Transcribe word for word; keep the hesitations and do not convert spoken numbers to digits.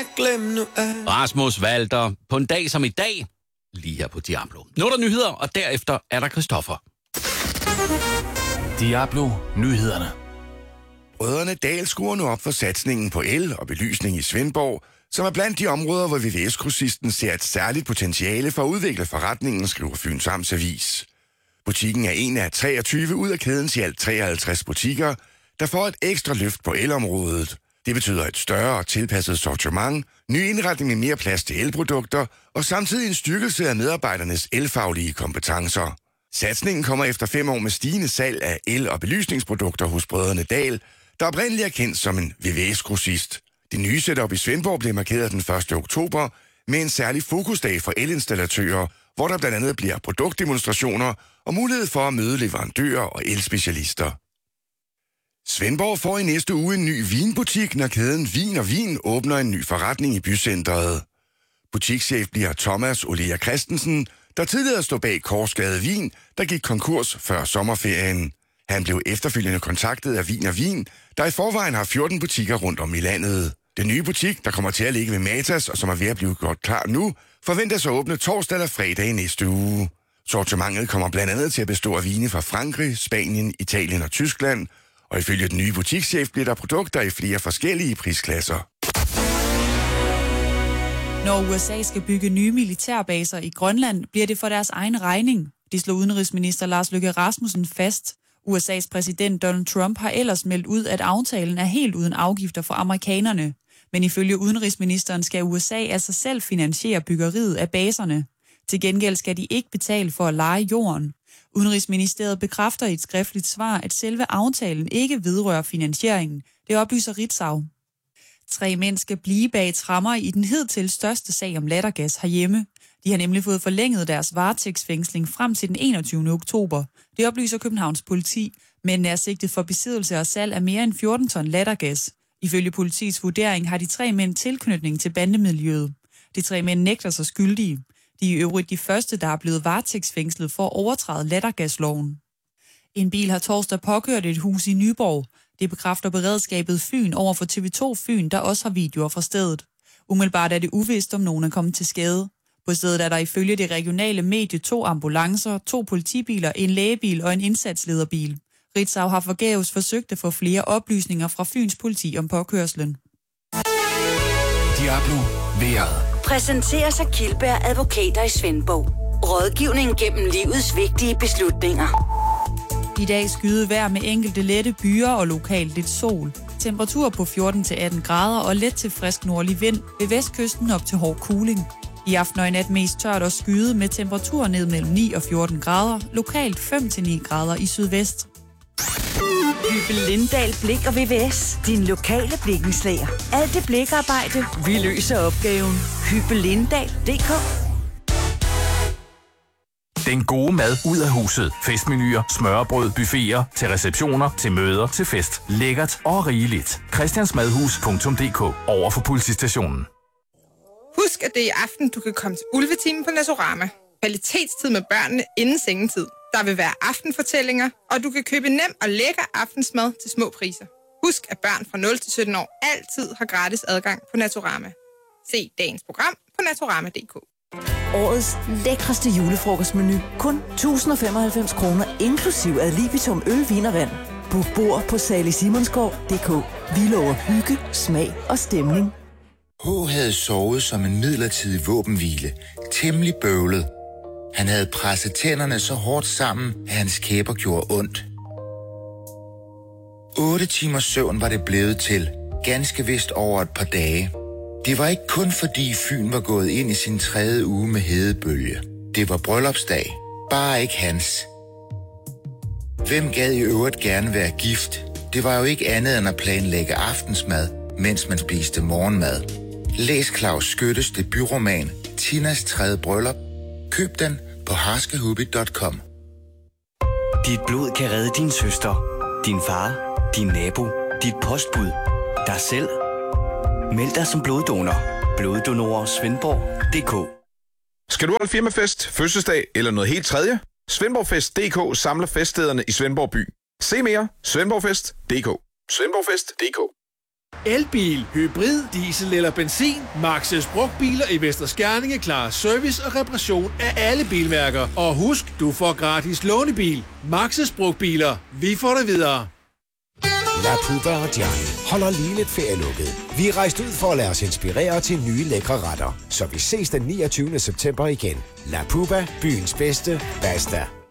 glem nu alt. Rasmus Walter på en dag som i dag, lige her på Diablo. Nu er der nyheder, og derefter er der Christoffer. Diablo Nyhederne. Brødrene Dahl skruer nu op for satsningen på el og belysning i Svendborg, som er blandt de områder, hvor V V S-grossisten ser et særligt potentiale for at udvikle forretningen, skriver Fyns Amts Avis. Butikken er en af treogtyve ud af kædens i alt treoghalvtreds butikker, der får et ekstra løft på elområdet. Det betyder et større og tilpasset sortiment, ny indretning med mere plads til elprodukter og samtidig en styrkelse af medarbejdernes elfaglige kompetencer. Satsningen kommer efter fem år med stigende salg af el- og belysningsprodukter hos brødrene Dahl, der oprindeligt er kendt som en V V S-grossist. Det nye setup i Svendborg blev markeret den første oktober med en særlig fokusdag for elinstallatører, hvor der blandt andet bliver produktdemonstrationer og mulighed for at møde leverandører og elspecialister. Svendborg får i næste uge en ny vinbutik, når kæden Vin og Vin åbner en ny forretning i bycentret. Butikschef bliver Thomas Olea Christensen, der tidligere stod bag Korsgade Vin, der gik konkurs før sommerferien. Han blev efterfølgende kontaktet af Vin og Vin, der i forvejen har fjorten butikker rundt om i landet. Den nye butik, der kommer til at ligge ved Matas og som er ved at blive gjort klar nu, forventes at åbne torsdag eller fredag i næste uge. Sortimentet kommer blandt andet til at bestå af vine fra Frankrig, Spanien, Italien og Tyskland, og ifølge den nye butikschef bliver der produkter i flere forskellige prisklasser. Når U S A skal bygge nye militærbaser i Grønland, bliver det for deres egen regning. Det slog udenrigsminister Lars Løkke Rasmussen fast. U S A's præsident Donald Trump har ellers meldt ud, at aftalen er helt uden afgifter for amerikanerne. Men ifølge udenrigsministeren skal U S A altså selv finansiere byggeriet af baserne. Til gengæld skal de ikke betale for at leje jorden. Udenrigsministeriet bekræfter i et skriftligt svar, at selve aftalen ikke vedrører finansieringen. Det oplyser Ritzau. Tre mænd skal blive bag tremmer i den hidtil største sag om lattergas herhjemme. De har nemlig fået forlænget deres varetægtsfængsling frem til den enogtyvende oktober. Det oplyser Københavns politi. Mændene er sigtet for besiddelse og salg af mere end fjorten ton lattergas. Ifølge politiets vurdering har de tre mænd tilknytning til bandemiljøet. De tre mænd nægter sig skyldige. De er i øvrigt de første, der er blevet varetægtsfængslet for at overtræde lattergasloven. En bil har torsdag påkørt et hus i Nyborg. Det bekræfter beredskabet Fyn over for T V to Fyn, der også har videoer fra stedet. Umiddelbart er det uvist, om nogen er kommet til skade. På stedet er der ifølge det regionale medie to ambulancer, to politibiler, en lægebil og en indsatslederbil. Ritzau har forgæves forsøgt at få flere oplysninger fra Fyns politi om påkørslen. Diablo Vejret. Præsenteres af Kildberg Advokater i Svendborg. Rådgivning gennem livets vigtige beslutninger. I dag skyde vejr med enkelte lette byer og lokalt lidt sol. Temperatur på fjorten til atten grader og let til frisk nordlig vind. Ved vestkysten op til hård kuling. I aften og i nat mest tørt og skyde med temperaturer ned mellem ni og fjorten grader. Lokalt fem til ni grader i sydvest. Hyppel Lindahl Blik og V V S. Din lokale blikkenslager. Alt det blikarbejde, vi løser opgaven. Hyppel Lindahl punktum d k. Den gode mad ud af huset. Festmenuer, smørrebrød, buffeter, til receptioner, til møder, til fest. Lækkert og rigeligt. christiansmadhus punktum d k. Over for politistationen. Husk, at det er i aften, du kan komme til Ulvetimen på Nasorama. Kvalitetstid med børnene inden sengetid. Der vil være aftenfortællinger, og du kan købe nem og lækker aftensmad til små priser. Husk, at børn fra nul til sytten år altid har gratis adgang på Nasorama. Se dagens program på nasorama punktum d k. Årets lækreste julefrokostmenu. Kun tusind og femoghalvfems kroner inklusiv ad libitum øl, vin og vand. Book bord på salisimonsgård punktum d k. Vi lover hygge, smag og stemning. H havde sovet som en midlertidig våbenhvile. Temmelig bøvlet. Han havde presset tænderne så hårdt sammen, at hans kæber gjorde ondt. Otte timers søvn var det blevet til. Ganske vist over et par dage. Det var ikke kun fordi Fyn var gået ind i sin tredje uge med hedebølge. Det var bryllupsdag. Bare ikke hans. Hvem gad i øvrigt gerne være gift? Det var jo ikke andet end at planlægge aftensmad, mens man spiste morgenmad. Læs Claus Skyttes debutroman Tinas tredje bryllup. Køb den på harskehubi punktum com. Dit blod kan redde din søster, din far, din nabo, dit postbud, dig selv. Meld dig som bloddonor. Bloddonorer Svendborg punktum d k. Skal du holde firmafest, fødselsdag eller noget helt tredje? Svendborgfest punktum d k samler feststederne i Svendborg by. Se mere svendborgfest punktum d k. Svendborgfest punktum d k. elbil, hybrid, diesel eller benzin. Maxus Brugtbiler i Vester Skerninge klarer service og reparation af alle bilmærker. Og husk, du får gratis lånebil. Maxus Brugtbiler. Vi får det videre. La Puba og Gianni holder lige lidt ferielukket. Vi er rejst ud for at lade os inspirere til nye lækre retter. Så vi ses den niogtyvende september igen. La Puba, byens bedste. Basta.